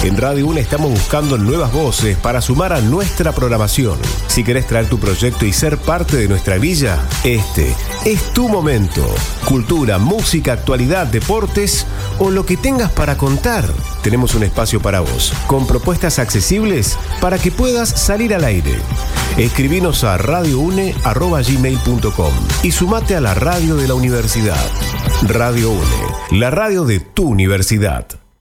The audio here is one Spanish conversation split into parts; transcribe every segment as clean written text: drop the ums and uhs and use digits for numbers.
En Radio UNE estamos buscando nuevas voces para sumar a nuestra programación. Si querés traer tu proyecto y ser parte de nuestra grilla, este es tu momento. Cultura, música, actualidad, deportes o lo que tengas para contar. Tenemos un espacio para vos, con propuestas accesibles para que puedas salir al aire. Escribinos a radioune@gmail.com y sumate a la radio de la universidad. Radio UNE, la radio de tu universidad.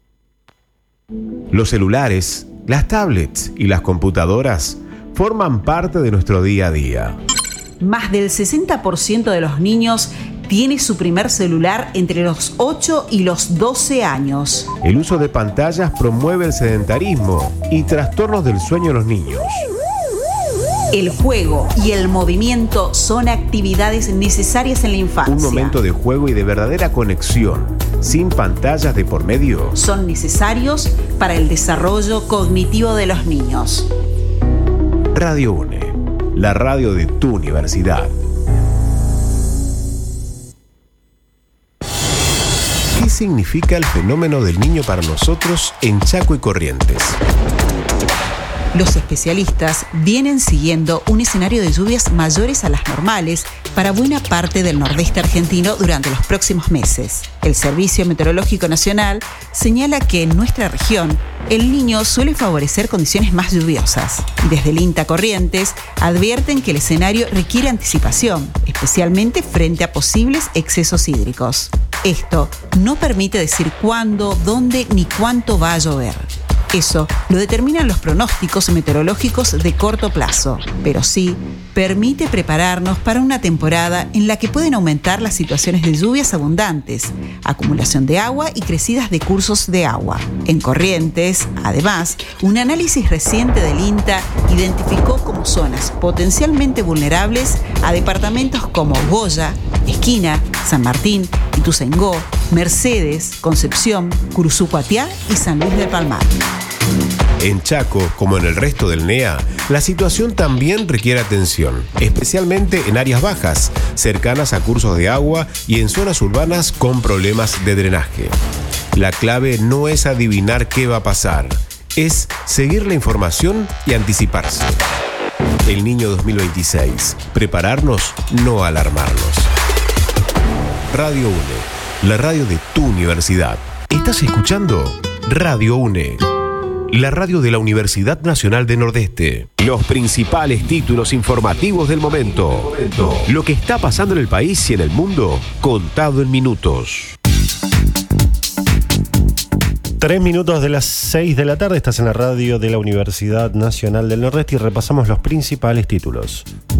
Los celulares, las tablets y las computadoras forman parte de nuestro día a día. Más del 60% de los niños tiene su primer celular entre los 8 y los 12 años. El uso de pantallas promueve el sedentarismo y trastornos del sueño en los niños. El juego y el movimiento son actividades necesarias en la infancia. Un momento de juego y de verdadera conexión, sin pantallas de por medio, son necesarios para el desarrollo cognitivo de los niños. Radio UNE, la radio de tu universidad. ¿Qué significa el fenómeno del niño para nosotros en Chaco y Corrientes? Los especialistas vienen siguiendo un escenario de lluvias mayores a las normales para buena parte del nordeste argentino durante los próximos meses. El Servicio Meteorológico Nacional señala que en nuestra región el Niño suele favorecer condiciones más lluviosas. Desde el INTA Corrientes advierten que el escenario requiere anticipación, especialmente frente a posibles excesos hídricos. Esto no permite decir cuándo, dónde ni cuánto va a llover. Eso lo determinan los pronósticos meteorológicos de corto plazo, pero sí permite prepararnos para una temporada en la que pueden aumentar las situaciones de lluvias abundantes, acumulación de agua y crecidas de cursos de agua. En Corrientes, además, un análisis reciente del INTA identificó como zonas potencialmente vulnerables a departamentos como Goya, Esquina, San Martín, Ituzaingó, Mercedes, Concepción, Curuzú-Cuatiá y San Luis del Palmar. En Chaco, como en el resto del NEA, la situación también requiere atención, especialmente en áreas bajas, cercanas a cursos de agua y en zonas urbanas con problemas de drenaje. La clave no es adivinar qué va a pasar, es seguir la información y anticiparse. El Niño 2026. Prepararnos, no alarmarnos. Radio UNE, la radio de tu universidad. ¿Estás escuchando? Radio UNE, la radio de la Universidad Nacional del Nordeste. Los principales títulos informativos del momento. Lo que está pasando en el país y en el mundo, contado en minutos. 3 minutos de las 6 de la tarde, estás en la radio de la Universidad Nacional del Nordeste y repasamos los principales títulos.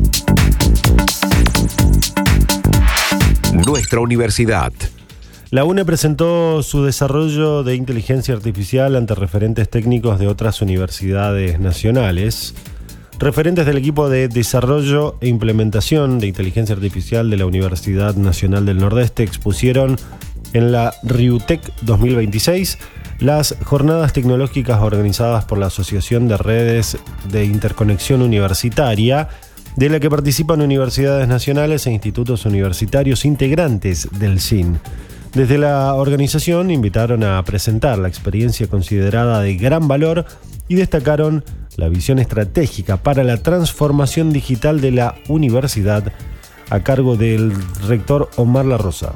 Nuestra universidad. La UNE presentó su desarrollo de inteligencia artificial ante referentes técnicos de otras universidades nacionales. Referentes del equipo de desarrollo e implementación de inteligencia artificial de la Universidad Nacional del Nordeste expusieron en la RIUTEC 2026 las jornadas tecnológicas organizadas por la Asociación de Redes de Interconexión Universitaria, de la que participan universidades nacionales e institutos universitarios integrantes del SIN. Desde la organización invitaron a presentar la experiencia considerada de gran valor y destacaron la visión estratégica para la transformación digital de la universidad a cargo del rector Omar La Rosa.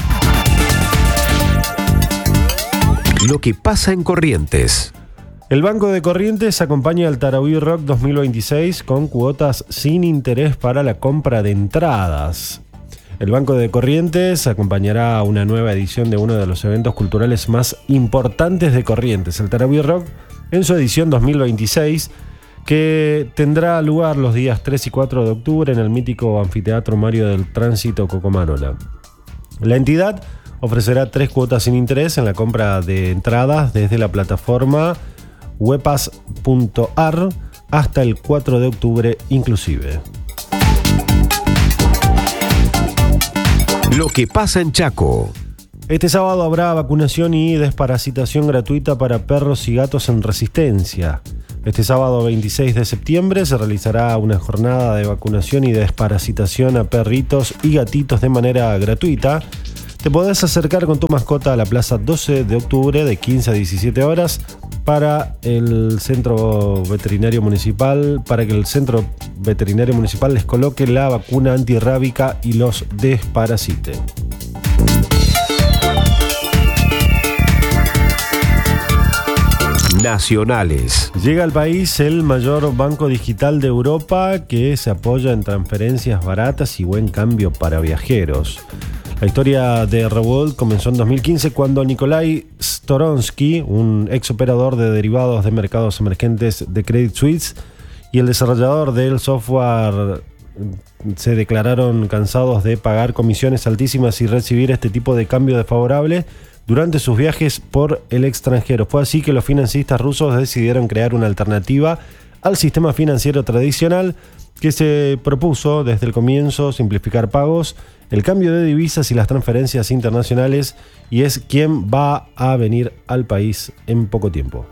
Lo que pasa en Corrientes. El Banco de Corrientes acompaña al Tarahui Rock 2026 con cuotas sin interés para la compra de entradas. El Banco de Corrientes acompañará a una nueva edición de uno de los eventos culturales más importantes de Corrientes, el Tarahui Rock, en su edición 2026, que tendrá lugar los días 3 y 4 de octubre en el mítico Anfiteatro Mario del Tránsito Cocomarola. La entidad ofrecerá 3 cuotas sin interés en la compra de entradas desde la plataforma wepas.ar hasta el 4 de octubre inclusive. Lo que pasa en Chaco. Este sábado habrá vacunación y desparasitación gratuita para perros y gatos en Resistencia. Este sábado 26 de septiembre se realizará una jornada de vacunación y desparasitación a perritos y gatitos de manera gratuita. Te podés acercar con tu mascota a la Plaza 12 de octubre de 15 a 17 horas para que el centro veterinario municipal les coloque la vacuna antirrábica y los desparasite. Nacionales. Llega al país el mayor banco digital de Europa que se apoya en transferencias baratas y buen cambio para viajeros. La historia de Revolut comenzó en 2015 cuando Nikolai Storonsky, un ex operador de derivados de mercados emergentes de Credit Suisse, y el desarrollador del software se declararon cansados de pagar comisiones altísimas y recibir este tipo de cambio desfavorable durante sus viajes por el extranjero. Fue así que los financistas rusos decidieron crear una alternativa al sistema financiero tradicional que se propuso desde el comienzo simplificar pagos, el cambio de divisas y las transferencias internacionales, y es quien va a venir al país en poco tiempo.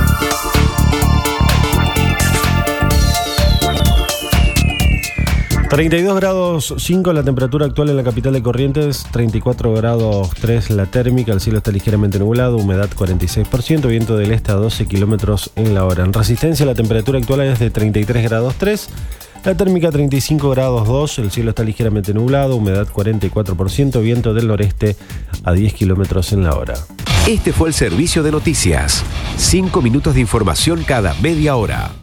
$32 grados 5 la temperatura actual en la capital de Corrientes, 34 grados 3 la térmica, el cielo está ligeramente nublado, humedad 46%, viento del este a 12 kilómetros en la hora. En Resistencia la temperatura actual es de 33 grados 3, la térmica 35 grados 2, el cielo está ligeramente nublado, humedad 44%, viento del noreste a 10 kilómetros en la hora. Este fue el servicio de noticias. 5 minutos de información cada media hora.